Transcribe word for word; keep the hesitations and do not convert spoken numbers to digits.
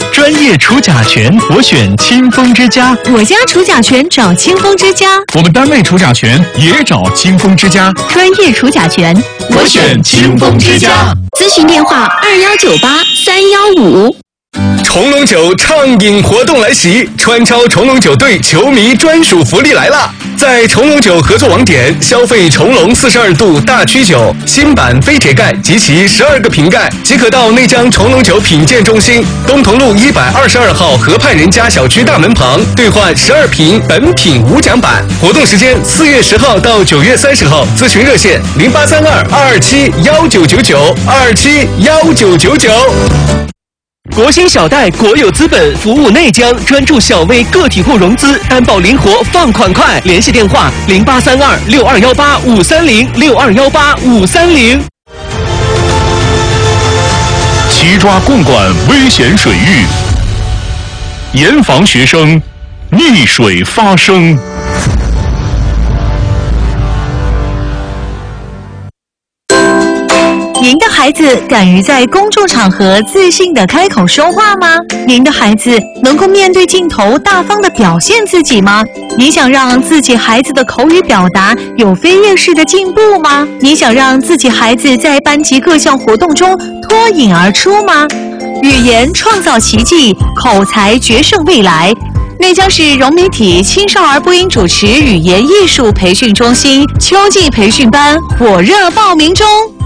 专业除甲醛，我选清风之家。 我家除甲醛找清风之家。 我们单位除甲醛也找清风之家。 专业除甲醛， 我选清风之家。 咨询电话：二幺九八三幺五。 重龙酒畅饮活动来袭，川超重龙酒队球迷专属福利来了！在重龙酒合作网点消费重龙四十二度大曲酒新版非铁盖及其十二个瓶盖，即可到内江重龙酒品鉴中心东同路一百二十二号河畔人家小区大门旁兑换十二瓶本品无奖版。活动时间四月十号到九月三十号，咨询热线零八三二二二七幺九九九二二七幺九九九。 国兴小贷国有资本服务内江，专注小微个体户融资，担保灵活，放款快。联系电话零八三二六二幺八五三零六二幺八五三零。 齐抓共管危险水域，严防学生溺水发生。 您的孩子敢于在公众场合自信地开口说话吗？您的孩子能够面对镜头大方地表现自己吗？你想让自己孩子的口语表达有飞跃式的进步吗？你想让自己孩子在班级各项活动中脱颖而出吗？语言创造奇迹，口才决胜未来。内江市融媒体青少儿播音主持语言艺术培训中心秋季培训班火热报名中。